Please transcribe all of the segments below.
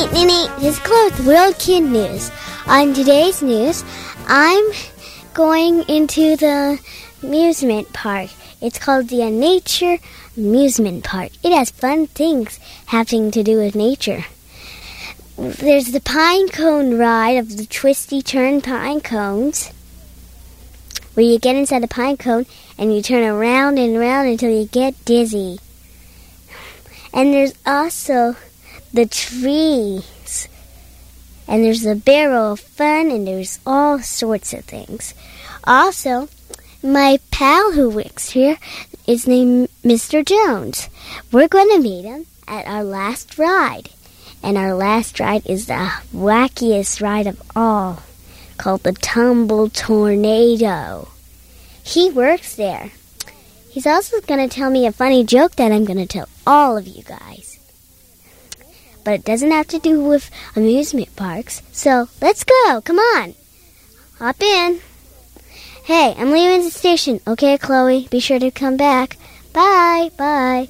This is Chloe with World Kid News. On today's news, I'm going into the amusement park. It's called the Nature Amusement Park. It has fun things having to do with nature. There's the pine cone ride of the twisty turn pine cones, where you get inside the pine cone and you turn around and around until you get dizzy. And there's also the trees. And there's the barrel of fun, and there's all sorts of things. Also, my pal who works here is named Mr. Jones. We're going to meet him at our last ride. And our last ride is the wackiest ride of all, called the Tumble Tornado. He works there. He's also going to tell me a funny joke that I'm going to tell all of you guys. But it doesn't have to do with amusement parks. So, let's go. Come on. Hop in. Hey, I'm leaving the station. Okay, Chloe, be sure to come back. Bye. Bye.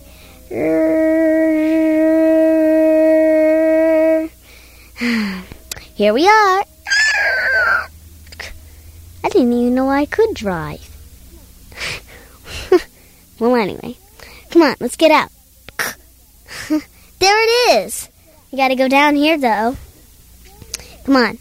Here we are. I didn't even know I could drive. Well, anyway. Come on, let's get out. There it is. You gotta go down here, though. Come on.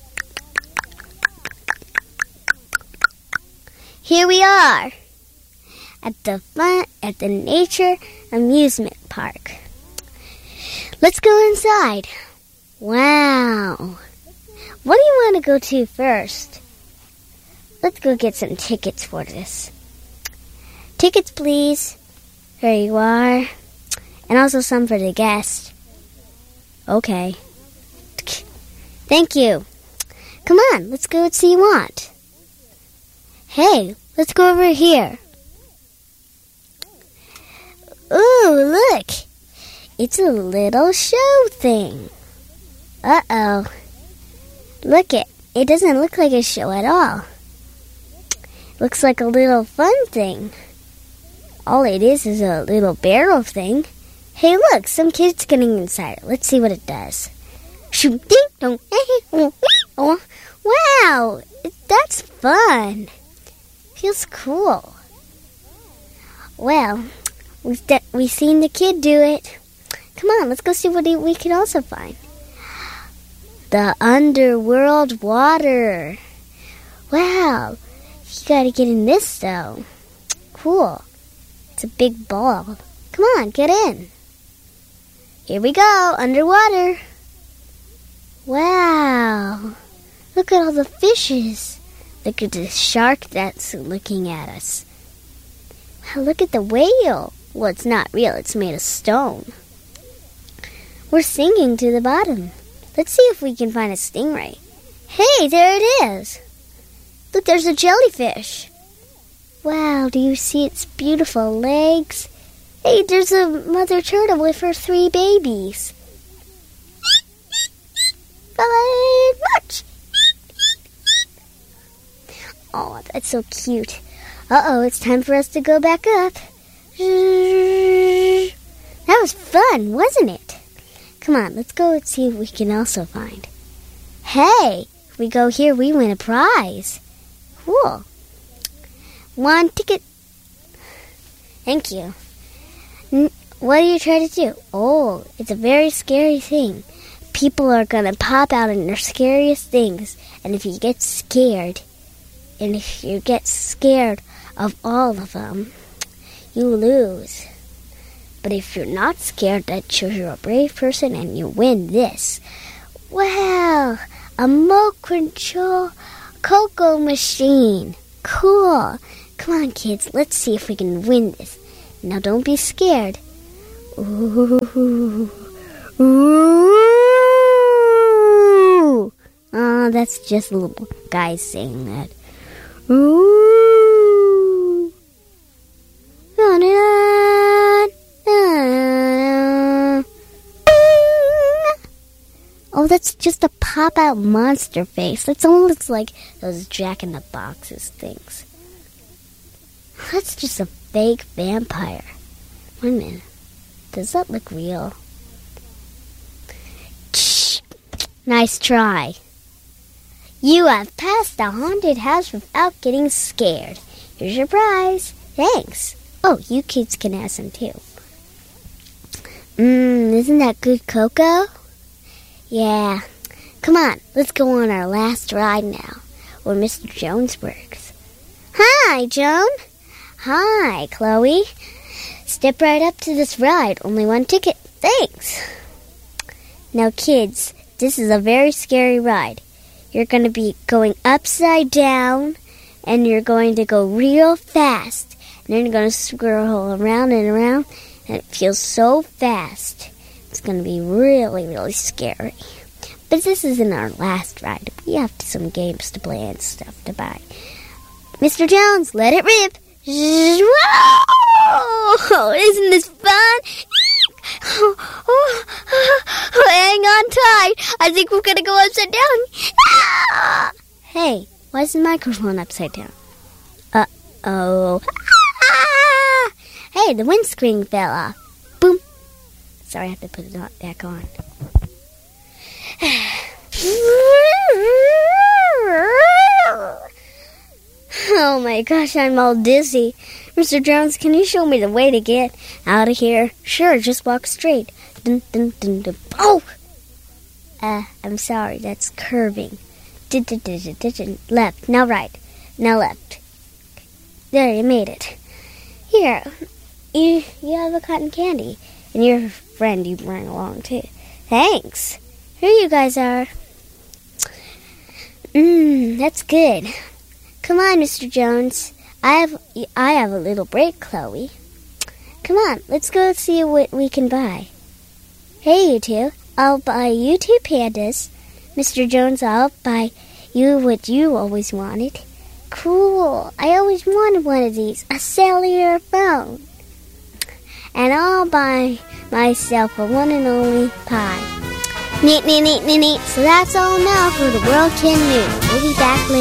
Here we are at the Nature Amusement Park. Let's go inside. Wow. What do you want to go to first? Let's go get some tickets for this. Tickets, please. There you are. And also some for the guest. Okay. Thank you. Come on, let's go and see what you want. Hey, let's go over here. Ooh, look. It's a little show thing. Uh-oh. Look it. It doesn't look like a show at all. It looks like a little fun thing. All it is a little barrel thing. Hey, look, some kid's getting inside it. Let's see what it does. Shoot, ding, dong, wow, that's fun. Feels cool. Well, we've seen the kid do it. Come on, let's go see what we can also find. The underworld water. Wow, you gotta get in this, though. Cool. It's a big ball. Come on, get in. Here we go, underwater. Wow. Look at all the fishes. Look at the shark that's looking at us. Wow, look at the whale. Well, it's not real. It's made of stone. We're sinking to the bottom. Let's see if we can find a stingray. Hey, there it is. Look, there's a jellyfish. Wow, do you see its beautiful legs? Hey, there's a mother turtle with her 3 babies. Very much. Oh, that's so cute. Uh-oh, it's time for us to go back up. That was fun, wasn't it? Come on, let's go and see what we can also find. Hey, if we go here, we win a prize. Cool. 1 ticket. Thank you. What are you trying to do? Oh, it's a very scary thing. People are going to pop out in their scariest things. And if you get scared of all of them, you lose. But if you're not scared, that shows you're a brave person and you win this. Wow, a remote control cocoa machine. Cool. Come on, kids, let's see if we can win this. Now don't be scared. Ooh. Ooh. Oh, that's just a little guy saying that. Ooh. Oh, that's just a pop-out monster face. That's almost like those Jack-in-the-Boxes things. That's just a fake vampire. Wait a minute. Does that look real? Nice try. You have passed the haunted house without getting scared. Here's your prize. Thanks. Oh, you kids can have some too. Isn't that good cocoa? Yeah. Come on, let's go on our last ride now, where Mr. Jones works. Hi, Joan. Hi, Chloe. Step right up to this ride. Only one ticket. Thanks. Now, kids, this is a very scary ride. You're going to be going upside down, and you're going to go real fast. And then you're going to swirl around and around, and it feels so fast. It's going to be really, really scary. But this isn't our last ride. We have some games to play and stuff to buy. Mr. Jones, let it rip. Whoa! Isn't this fun? Hang on tight. I think we're going to go upside down. Hey, why is the microphone upside down? Uh-oh. Hey, the windscreen fell off. Boom. Sorry, I have to put it back on. Oh my gosh, I'm all dizzy. Mr. Jones, can you show me the way to get out of here? Sure, just walk straight. Dun, dun, dun, dun. Oh! I'm sorry, that's curving. Left, now right, now left. There, you made it. Here, you have a cotton candy. And your friend you bring along, too. Thanks. Here you guys are. That's good. Come on, Mr. Jones. I have a little break, Chloe. Come on, let's go see what we can buy. Hey, you two. I'll buy you 2 pandas. Mr. Jones, I'll buy you what you always wanted. Cool. I always wanted one of these. A cellular phone. And I'll buy myself a one and only pie. Neat. So that's all now for the World Kid News. We'll be back later.